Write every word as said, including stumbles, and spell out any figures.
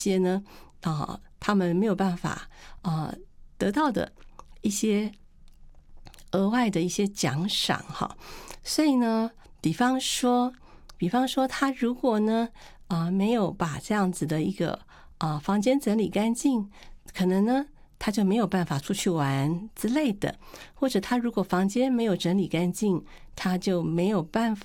些呢啊、他们没有办法啊、得到的一些额外的一些奖赏哈。所以呢，比方说，比方说他如果呢啊、没有把这样子的一个啊、房间整理干净，可能呢他就没有办法出去玩之类的，或者他如果房间没有整理干净，他就没有办